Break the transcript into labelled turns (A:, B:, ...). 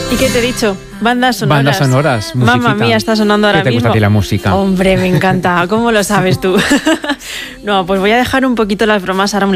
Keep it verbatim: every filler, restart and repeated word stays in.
A: ¿Y qué te he dicho? Bandas sonoras.
B: Bandas sonoras, musiquita.
A: Mamma mía, está sonando ahora
B: mismo. ¿Qué te
A: mismo.
B: gusta a ti la música?
A: Hombre, me encanta. ¿Cómo lo sabes tú? No, pues voy a dejar un poquito las bromas ahora un